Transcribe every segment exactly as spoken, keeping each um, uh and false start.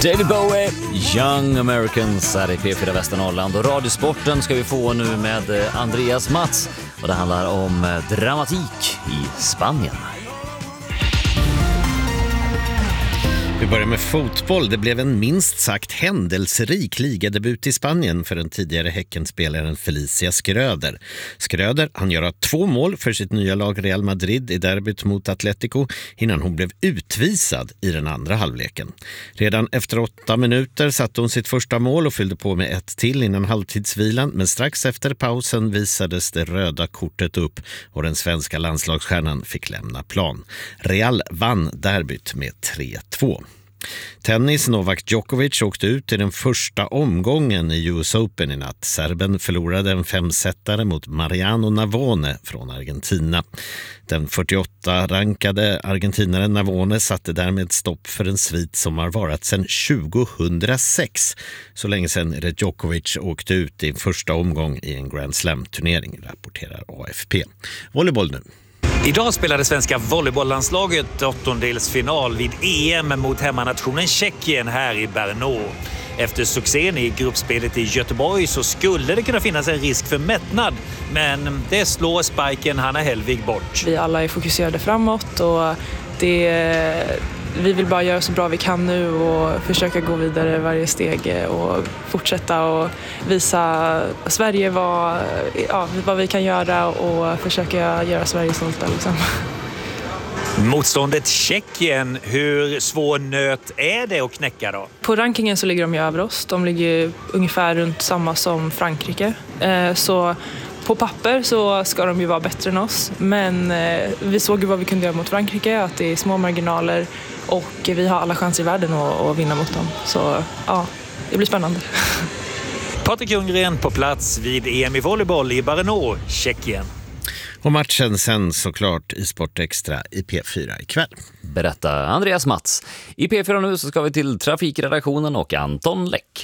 David Bowie, Young Americans är i P fyra Västernorrland och radiosporten ska vi få nu med Andreas Mats och det handlar om dramatik i Spanien. Vi börjar med fotboll. Det blev en minst sagt händelserik ligadebut i Spanien för den tidigare Häckenspelaren Felicia Schröder. Schröder han gör två mål för sitt nya lag Real Madrid i derbyt mot Atletico innan hon blev utvisad i den andra halvleken. Redan efter åtta minuter satte hon sitt första mål och fyllde på med ett till innan halvtidsvilan, men strax efter pausen visades det röda kortet upp och den svenska landslagsstjärnan fick lämna plan. Real vann derbyt med tre två. Tennis. Novak Djokovic åkte ut i den första omgången i U S Open i natt. Serben förlorade en femsetare mot Mariano Navone från Argentina. Den fyrtioåtta-rankade argentinaren Navone satte därmed stopp för en svit som har varat sedan tjugohundrasex. Så länge sedan Djokovic åkte ut i första omgång i en Grand Slam-turnering, rapporterar A F P. Volleyboll nu. Idag spelade svenska volleybolllandslaget åttondelsfinal vid E M mot hemmanationen Tjeckien här i Brno. Efter succén i gruppspelet i Göteborg så skulle det kunna finnas en risk för mättnad, men det slår spiken Hanna Hellvig bort. Vi alla är fokuserade framåt och det, vi vill bara göra så bra vi kan nu och försöka gå vidare varje steg och fortsätta och visa Sverige vad, ja, vad vi kan göra och försöka göra Sverige stolta. Liksom. Motståndet Tjeckien, hur svår nöt är det att knäcka då? På rankingen så ligger de ju över oss. De ligger ungefär runt samma som Frankrike. Så på papper så ska de ju vara bättre än oss. Men vi såg ju vad vi kunde göra mot Frankrike, att det är små marginaler och vi har alla chanser i världen att, att vinna mot dem. Så ja, det blir spännande. Patrik Ljunggren på plats vid E M i volleyboll i Brno, Tjeckien. Och matchen sen såklart i Sportextra i P fyra ikväll. Berätta Andreas Mats. I P fyra nu så ska vi till trafikredaktionen och Anton Läck.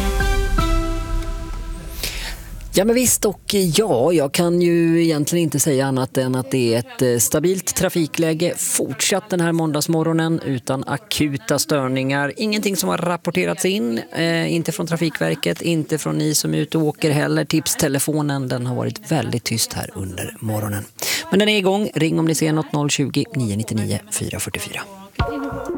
Ja men visst, och ja, jag kan ju egentligen inte säga annat än att det är ett stabilt trafikläge fortsatt den här måndagsmorgonen utan akuta störningar. Ingenting som har rapporterats in, eh, inte från Trafikverket, inte från ni som är ute och åker heller. Tipstelefonen, den har varit väldigt tyst här under morgonen. Men den är igång, ring om ni ser något noll tjugo, nio nio nio, fyra fyra fyra.